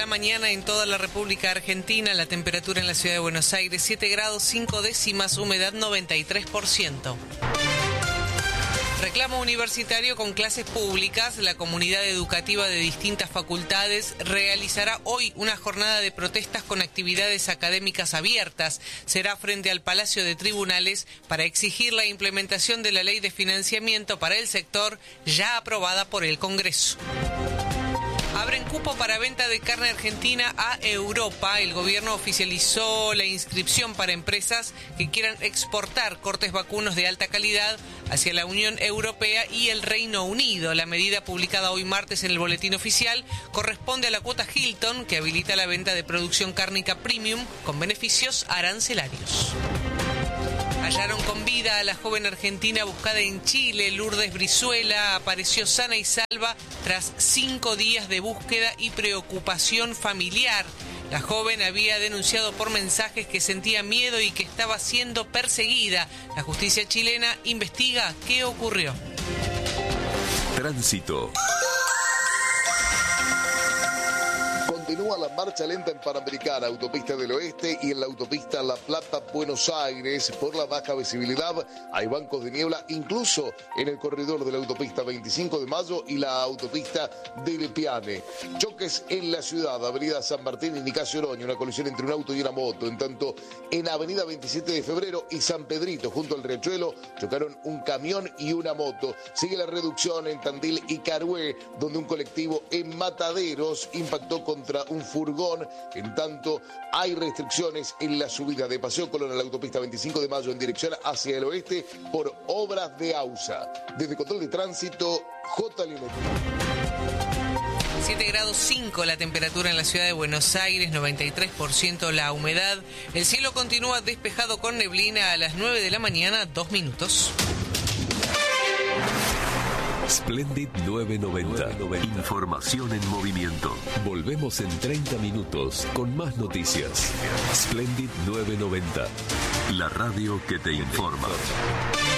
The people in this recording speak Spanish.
la mañana en toda la República Argentina. La temperatura en la ciudad de Buenos Aires, 7 grados 5 décimas, humedad 93%. Reclamo universitario con clases públicas. La comunidad educativa de distintas facultades realizará hoy una jornada de protestas con actividades académicas abiertas. Será frente al Palacio de Tribunales para exigir la implementación de la ley de financiamiento para el sector ya aprobada por el Congreso. Abren cupo para venta de carne argentina a Europa. El gobierno oficializó la inscripción para empresas que quieran exportar cortes vacunos de alta calidad hacia la Unión Europea y el Reino Unido. La medida, publicada hoy martes en el Boletín Oficial, corresponde a la cuota Hilton, que habilita la venta de producción cárnica premium con beneficios arancelarios. Hallaron con vida a la joven argentina buscada en Chile. Lourdes Brizuela apareció sana y salva tras 5 días de búsqueda y preocupación familiar. La joven había denunciado por mensajes que sentía miedo y que estaba siendo perseguida. La justicia chilena investiga qué ocurrió. Tránsito. Continúa la marcha lenta en Panamericana, Autopista del Oeste, y en la autopista La Plata-Buenos Aires. Por la baja visibilidad hay bancos de niebla, incluso en el corredor de la autopista 25 de Mayo y la autopista del Piane. Choques en la ciudad, avenida San Martín y Nicasio Oroño, una colisión entre un auto y una moto. En tanto, en avenida 27 de Febrero y San Pedrito, junto al Riachuelo, chocaron un camión y una moto. Sigue la reducción en Tandil y Carué, donde un colectivo en Mataderos impactó contra un furgón. En tanto, hay restricciones en la subida de Paseo Colón a la autopista 25 de Mayo en dirección hacia el oeste por obras de AUSA. Desde Control de Tránsito, J. Linetti. 7 grados 5 la temperatura en la ciudad de Buenos Aires, 93% la humedad. El cielo continúa despejado con neblina a las 9 de la mañana, 2 minutos. Splendid 990. Información en movimiento. Volvemos en 30 minutos con más noticias. Splendid 990. La radio que te informa.